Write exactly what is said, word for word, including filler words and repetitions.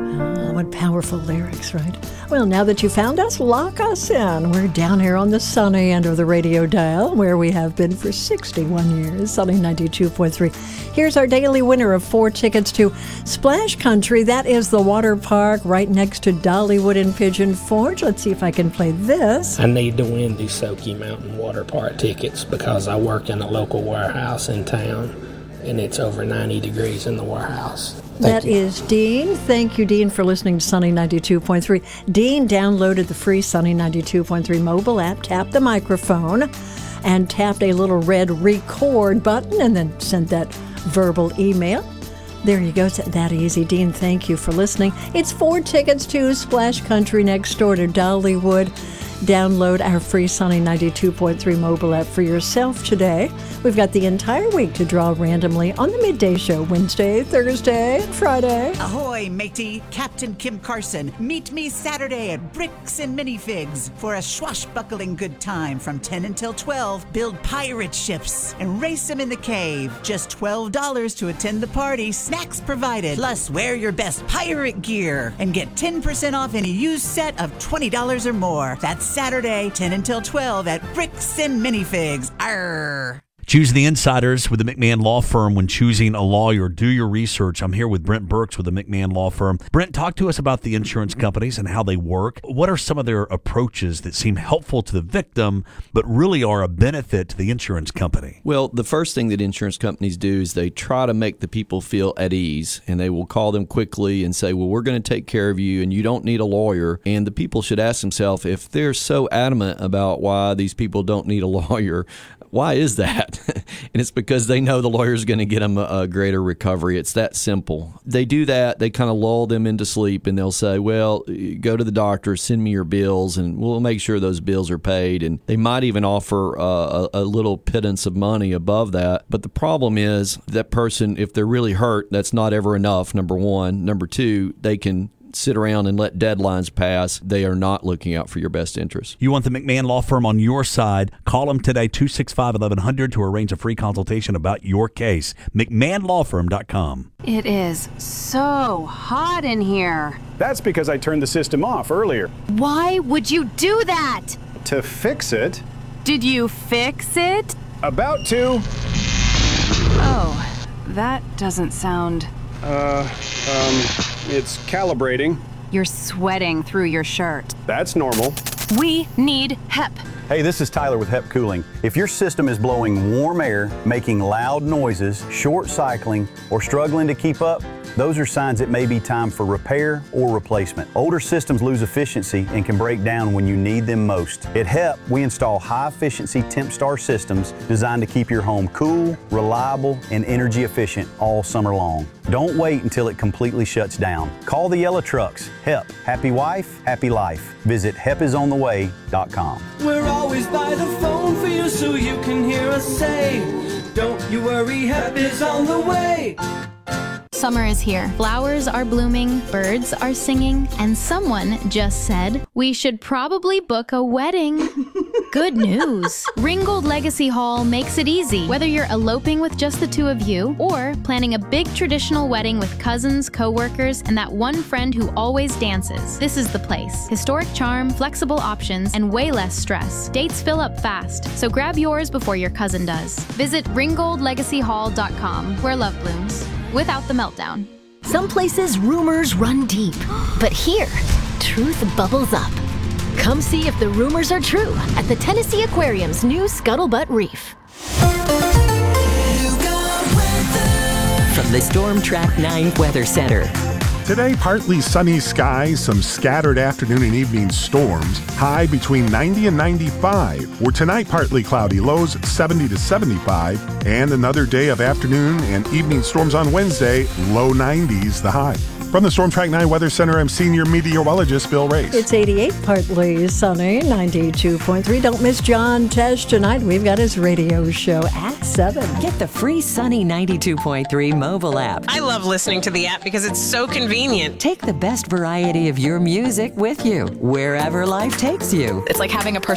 Oh, what powerful lyrics, right? Well, now that you found us, lock us in. We're down here on the sunny end of the radio dial, where we have been for sixty-one years, Sunny ninety-two point three. Here's our daily winner of four tickets to Splash Country. That is the water park right next to Dollywood and Pigeon Forge. Let's see if I can play this. I need to win these Soaky Mountain Water Park tickets because I work in a local warehouse in town, and it's over ninety degrees in the warehouse. Thank That you. is Dean. Thank you, Dean, for listening to Sunny ninety-two point three. Dean downloaded the free Sunny ninety-two point three mobile app, tapped the microphone, and tapped a little red record button, and then sent that verbal email. There you go. It's that easy. Dean, thank you for listening. It's four tickets to Splash Country next door to Dollywood. Download our free Sunny ninety-two point three mobile app for yourself today. We've got the entire week to draw randomly on the midday show, Wednesday, Thursday, and Friday. Ahoy, matey! Captain Kim Carson. Meet me Saturday at Bricks and Minifigs for a swashbuckling good time from ten until twelve. Build pirate ships and race them in the cave. Just twelve dollars to attend the party. Snacks provided. Plus, wear your best pirate gear and get ten percent off any used set of twenty dollars or more. That's Saturday, ten until twelve at Bricks and Minifigs. Arr! Choose the insiders with the McMahon Law Firm when choosing a lawyer. Do your research. I'm here with Brent Burks with the McMahon Law Firm. Brent, talk to us about the insurance companies and how they work. What are some of their approaches that seem helpful to the victim but really are a benefit to the insurance company? Well, the first thing that insurance companies do is they try to make the people feel at ease, and they will call them quickly and say, well, we're going to take care of you and you don't need a lawyer. And the people should ask themselves, if they're so adamant about why these people don't need a lawyer, why is that? And it's because they know the lawyer's going to get them a, a greater recovery. It's that simple. They do that. They kind of lull them into sleep, and they'll say, well, go to the doctor, send me your bills, and we'll make sure those bills are paid. And they might even offer uh, a, a little pittance of money above that. But the problem is that person, if they're really hurt, that's not ever enough, number one. Number two, they can sit around and let deadlines pass. They are not looking out for your best interest. You want the McMahon Law Firm on your side. Call them today, two six five, eleven hundred, to arrange a free consultation about your case. McMahon Law Firm dot com. It is so hot in here. That's because I turned the system off earlier. Why would you do that? To fix it. Did you fix it? About to. Oh, that doesn't sound... Uh, um, it's calibrating. You're sweating through your shirt. That's normal. We need H E P. Hey, this is Tyler with H E P Cooling. If your system is blowing warm air, making loud noises, short cycling, or struggling to keep up, those are signs it may be time for repair or replacement. Older systems lose efficiency and can break down when you need them most. At H E P, we install high-efficiency TempStar systems designed to keep your home cool, reliable, and energy efficient all summer long. Don't wait until it completely shuts down. Call the yellow trucks. H E P. Happy wife, happy life. Visit H E P is on the way dot com. We're always by the phone for you so you can hear us say, don't you worry, H E P is on the way. Summer is here. Flowers are blooming, birds are singing, and someone just said, we should probably book a wedding. Good news. Ringgold Legacy Hall makes it easy. Whether you're eloping with just the two of you or planning a big traditional wedding with cousins, co-workers, and that one friend who always dances, this is the place. Historic charm, flexible options, and way less stress. Dates fill up fast, so grab yours before your cousin does. Visit ringgold legacy hall dot com, where love blooms, without the meltdown. Some places rumors run deep, but here, truth bubbles up. Come see if the rumors are true at the Tennessee Aquarium's new Scuttlebutt Reef. From the Storm Track nine Weather Center. Today, partly sunny skies, some scattered afternoon and evening storms, high between ninety and ninety-five. Or tonight, partly cloudy, lows seventy to seventy-five. And another day of afternoon and evening storms on Wednesday, low nineties, the high. From the Storm Track nine Weather Center, I'm senior meteorologist Bill Race. It's eighty-eight, partly sunny, ninety-two point three. Don't miss John Tesh tonight. We've got his radio show at seven. Get the free Sunny ninety-two point three mobile app. I love listening to the app because it's so convenient. Take the best variety of your music with you, wherever life takes you. It's like having a personal